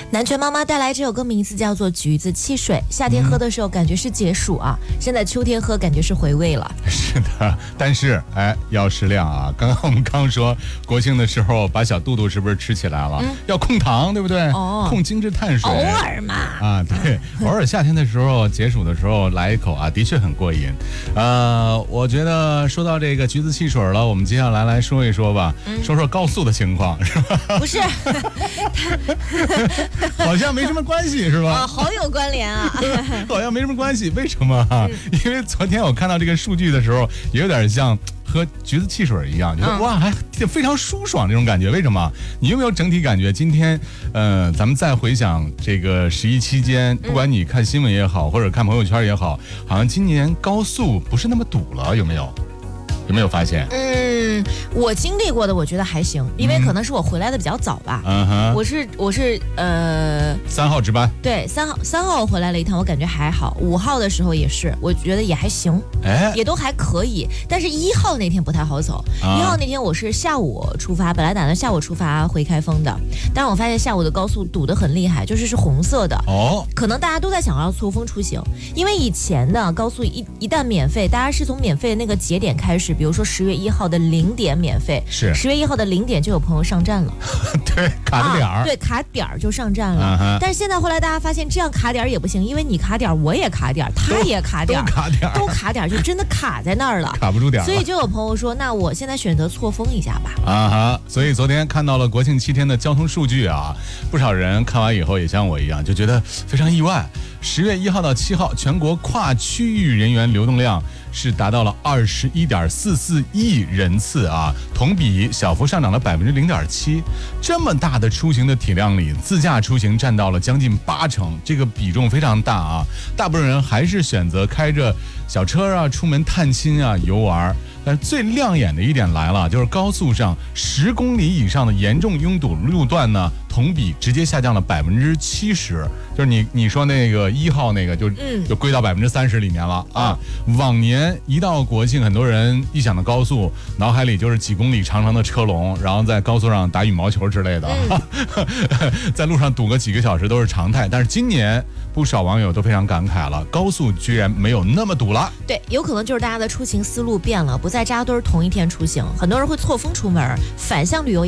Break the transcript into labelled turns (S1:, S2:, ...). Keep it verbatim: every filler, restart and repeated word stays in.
S1: 南拳妈妈带来这首歌名字叫做《橘子汽水》，夏天喝的时候感觉是解暑啊，嗯、现在秋天喝感觉是回味了。
S2: 是的，但是哎，要适量啊。刚刚我们刚说国庆的时候把小肚肚是不是吃起来了？嗯、要控糖，对不对？
S1: 哦，
S2: 控精致碳水。
S1: 偶尔嘛。
S2: 啊，对，偶尔夏天的时候解暑的时候来一口啊，的确很过瘾。呃，我觉得说到这个橘子汽水了，我们接下来来说一说吧，嗯、说说高速的情况，是吧？
S1: 不是。
S2: 好像没什么关系是吧？
S1: 啊，好有关联啊！
S2: 好像没什么关系，为什么啊？嗯、因为昨天我看到这个数据的时候，也有点像喝橘子汽水一样，觉得、嗯、哇，还非常舒爽这种感觉。为什么？你有没有整体感觉？今天，呃，咱们再回想这个十一期间，不管你看新闻也好，或者看朋友圈也好，好像今年高速不是那么堵了，有没有？有没有发现？
S1: 嗯，我经历过的，我觉得还行，因为可能是我回来的比较早吧。嗯哼，我是我是呃
S2: 三号值班，
S1: 对，三号三号我回来了一趟，我感觉还好。五号的时候也是，我觉得也还行，哎，也都还可以。但是一号那天不太好走，一、啊、号那天我是下午出发，本来打算下午出发回开封的，但是我发现下午的高速堵得很厉害，就是是红色的。哦，可能大家都在想要错峰出行，因为以前的高速一一旦免费，大家是从免费的那个节点开始。比如说十月一号的零点免费，
S2: 是
S1: 十月一号的零点就有朋友上站了，
S2: 对，卡着点儿、
S1: 啊，对，卡点儿就上站了。Uh-huh. 但是现在后来大家发现这样卡点儿也不行，因为你卡点儿，我也卡点儿，他也卡点儿，
S2: 都卡点儿，
S1: 都卡点儿，就真的卡在那儿了，
S2: 卡不住点儿。
S1: 所以就有朋友说，那我现在选择错峰一下吧。
S2: 啊哈，所以昨天看到了国庆七天的交通数据啊，不少人看完以后也像我一样，就觉得非常意外。十月一号到七号，全国跨区域人员流动量是达到了二十一点四四亿人次啊，同比小幅上涨了百分之零点七。这么大的出行的体量里，自驾出行占到了将近八成，这个比重非常大啊。大部分人还是选择开着小车啊出门探亲啊游玩。但最亮眼的一点来了，就是高速上十公里以上的严重拥堵路段呢，同比直接下降了百分之七十。就是你你说那个一号那个就、嗯、就归到百分之三十里面了啊。往年一到国庆，很多人一想到高速，脑海里就是几公里长长的车龙，然后在高速上打羽毛球之类的，嗯、在路上堵个几个小时都是常态。但是今年不少网友都非常感慨了，高速居然没有那么堵了。
S1: 对，有可能就是大家的出行思路变了，不再扎堆同一天出行，很多人会错峰出门，反向旅游。